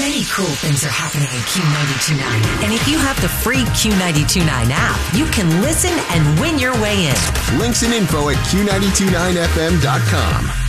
Many cool things are happening in Q92.9. And if you have the free Q92.9 app, you can listen and win your way in. Links and info at Q929FM.com.